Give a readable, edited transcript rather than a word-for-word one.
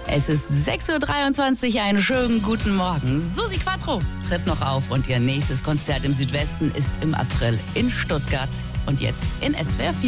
Es ist 6.23 Uhr, einen schönen guten Morgen. Susi Quattro tritt noch auf und ihr nächstes Konzert im Südwesten ist im April in Stuttgart und jetzt in SWR 4.